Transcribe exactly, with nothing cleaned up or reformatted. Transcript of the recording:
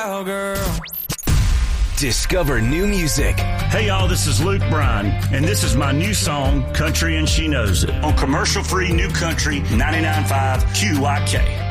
Girl. Discover new music. Hey y'all, this is Luke Bryan, and this is my new song, Country and She Knows It, on commercial-free New Country ninety-nine point five Q Y K.